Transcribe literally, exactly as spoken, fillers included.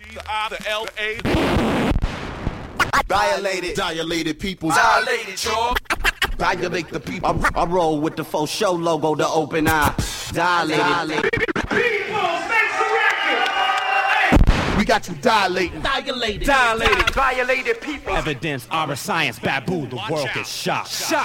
the I, the L, the A. Violated, dilated people. Dilated, y'all. Dilate the people. I, I roll with the faux show logo, the open eye. Dilated. Dilated. We got you dilating. Dilated. Dilated. Violated people. Evidence, our science, baboo, the world gets shocked. Shocked.